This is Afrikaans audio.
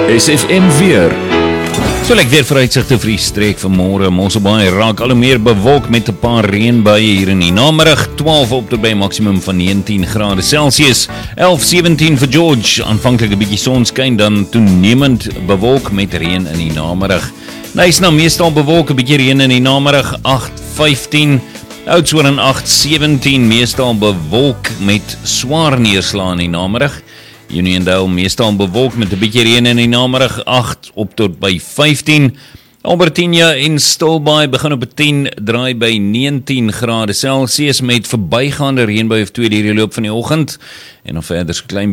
SFM weer. So lyk weer vooruitsigte vir die streek van môre. Mosselbaai raak al hoe meer bewolk met 'n paar reënbuie hier in die namiddag. 12 op tot by maksimum van 19 grade Celsius. 11-17 vir George. Aanvanklik 'n bietjie sonskyn, dan toenemend bewolk met reën in die namiddag. Nyasna meestal bewolk, 'n bietjie reën in die namiddag. 8-15. Oudtshoorn 8-17, meestal bewolk met swaar neerslae in die namiddag. Uniondale meestal bewolk met 'n bietjie reën in die namiddag, 8 op tot by 15. Albertina en Stilbaai begin op 10, draai by 19 grade Celsius met verbygaande reënbuie of 2 deur die loop van die oggend. En dan verder so klein